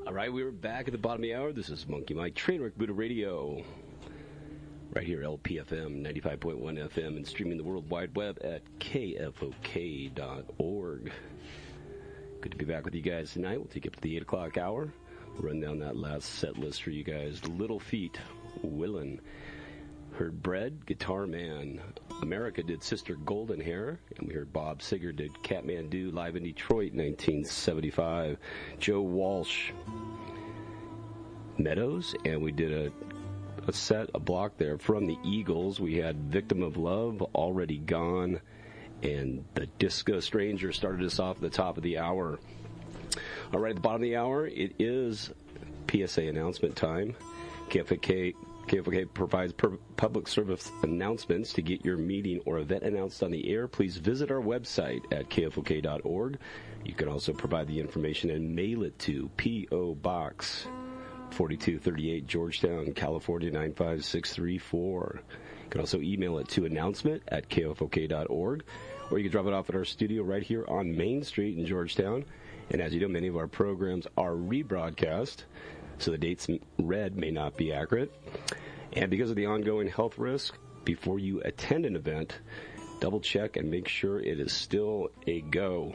All right, we were back at the bottom of the hour. This is Monkey Mike, Trainwreck Buddha Radio. Right here, LPFM, 95.1 FM, and streaming the World Wide Web at kfok.org. Good to be back with you guys tonight. We'll take you up to the 8 o'clock hour. We'll run down that last set list for you guys. Little Feat, Willin'. Heard Bread, Guitar Man. America did Sister Golden Hair. And we heard Bob Seger did Kathmandu live in Detroit, 1975. Joe Walsh, Meadows. And we did a block there from the Eagles. We had Victim of Love, Already Gone. And the Disco Stranger started us off at the top of the hour. All right, at the bottom of the hour, it is PSA announcement time. KFOK provides public service announcements. To get your meeting or event announced on the air, please visit our website at kfok.org. You can also provide the information and mail it to P.O. Box 4238, Georgetown, California, 95634. You can also email it to announcement@kfok.org, or you can drop it off at our studio right here on Main Street in Georgetown. And as you know, many of our programs are rebroadcast, so the dates read may not be accurate. And because of the ongoing health risk, before you attend an event, double check and make sure it is still a go.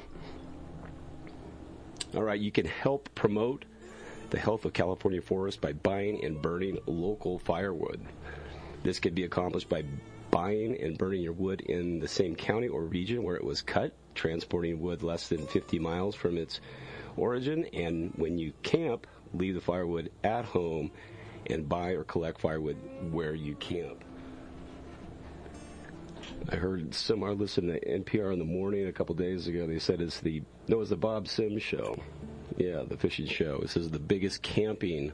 All right, you can help promote the health of California forests by buying and burning local firewood. This can be accomplished by buying and burning your wood in the same county or region where it was cut, transporting wood less than 50 miles from its origin, and when you camp, leave the firewood at home and buy or collect firewood where you camp. I heard someone listen to NPR in the morning a couple days ago. They said it's the Bob Sims show. Yeah, the fishing show. It says the biggest camping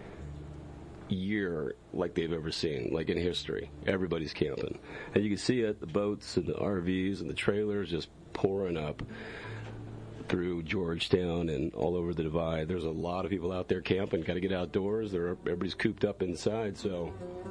year like they've ever seen, like in history. Everybody's camping. And you can see it, the boats and the RVs and the trailers just pouring up through Georgetown and all over the Divide. There's a lot of people out there camping. Got to get outdoors. Everybody's cooped up inside, so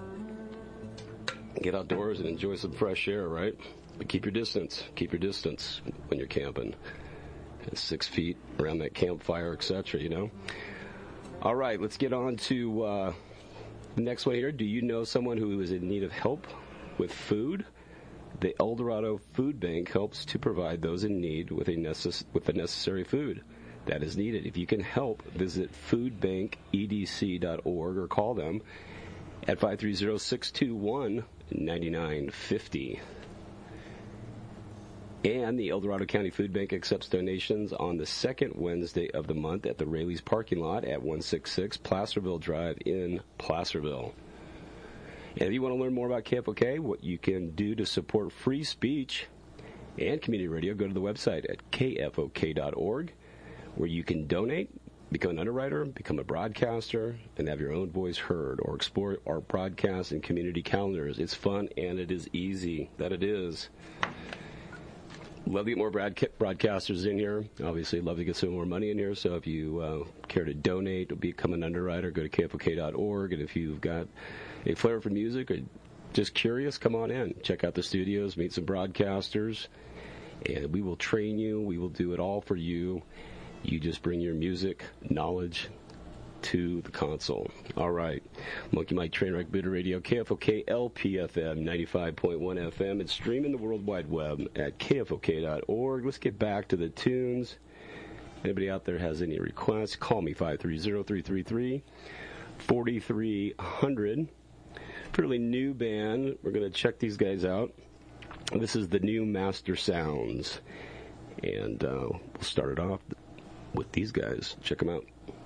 get outdoors and enjoy some fresh air, right? But keep your distance. Keep your distance when you're camping. 6 feet around that campfire, etc., you know? All right, let's get on to the next one here. Do you know someone who is in need of help with food? The El Dorado Food Bank helps to provide those in need with the necessary food that is needed. If you can help, visit foodbankedc.org or call them at 530-621-9950. And the El Dorado County Food Bank accepts donations on the second Wednesday of the month at the Raley's parking lot at 166 Placerville Drive in Placerville. And if you want to learn more about KFOK, what you can do to support free speech and community radio, go to the website at kfok.org, where you can donate, become an underwriter, become a broadcaster, and have your own voice heard, or explore our broadcast and community calendars. It's fun and it is easy. That it is. Love to get more broadcasters in here. Obviously, love to get some more money in here. So if you care to donate or become an underwriter, go to kfok.org. And if you've got a flair for music or just curious, come on in. Check out the studios, meet some broadcasters, and we will train you. We will do it all for you. You just bring your music knowledge to the console. All right. Monkey Mike, Trainwreck Buddha Radio, KFOK LPFM 95.1 FM. It's streaming the World Wide Web at kfok.org. Let's get back to the tunes. Anybody out there has any requests, call me 530-333-4300. Fairly new band. We're going to check these guys out. This is the new Master Sounds. And we'll start it off with these guys. Check them out.